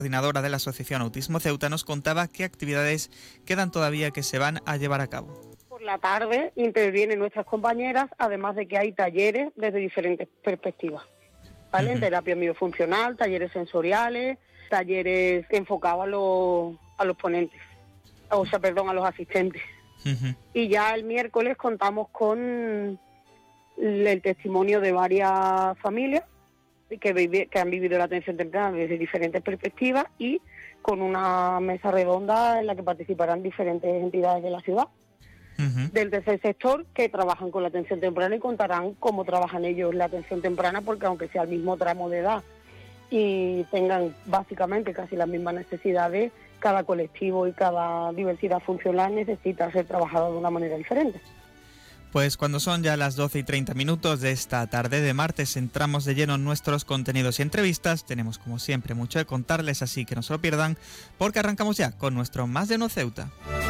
coordinadora de la Asociación Autismo Ceuta, nos contaba qué actividades quedan todavía que se van a llevar a cabo. Por la tarde intervienen nuestras compañeras, además de que hay talleres desde diferentes perspectivas, ¿vale? En terapia miofuncional, talleres sensoriales, talleres enfocados a los ponentes, a los asistentes. Y ya el miércoles contamos con el testimonio de varias familias que han vivido la atención temprana desde diferentes perspectivas y con una mesa redonda en la que participarán diferentes entidades de la ciudad, del tercer sector, que trabajan con la atención temprana y contarán cómo trabajan ellos la atención temprana, porque aunque sea el mismo tramo de edad y tengan básicamente casi las mismas necesidades, cada colectivo y cada diversidad funcional necesita ser trabajado de una manera diferente. Pues cuando son ya las 12:30 de esta tarde de martes, entramos de lleno en nuestros contenidos y entrevistas. Tenemos como siempre mucho que contarles, así que no se lo pierdan, porque arrancamos ya con nuestro Más de Uno Ceuta.